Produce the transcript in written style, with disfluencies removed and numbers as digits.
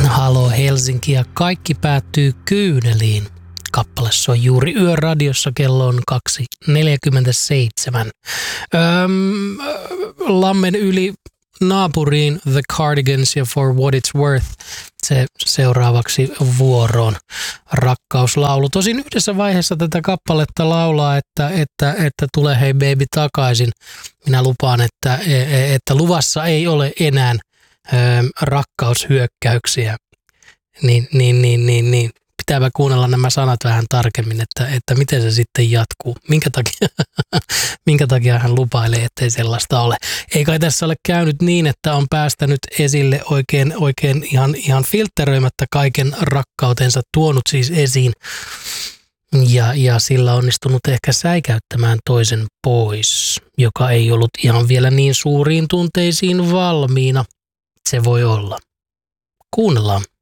Halo Helsinki ja kaikki päättyy kyyneliin. Kappale soi juuri Yöradiossa, kello on 2.47. Lammen yli naapuriin The Cardigans ja For What It's Worth se seuraavaksi vuoroon rakkauslaulu. Tosin yhdessä vaiheessa tätä kappaletta laulaa, että tule hei baby takaisin. Minä lupaan, että luvassa ei ole enää rakkaushyökkäyksiä. Niin. Pitääpä kuunnella nämä sanat vähän tarkemmin, että miten se sitten jatkuu. Minkä takia hän lupailee, ettei sellaista ole. Ei kai tässä ole käynyt niin, että on päästänyt esille oikein ihan filtteröimättä kaiken rakkautensa, tuonut siis esiin. Ja sillä onnistunut ehkä säikäyttämään toisen pois, joka ei ollut ihan vielä niin suuriin tunteisiin valmiina. Se voi olla. Kuunnellaan.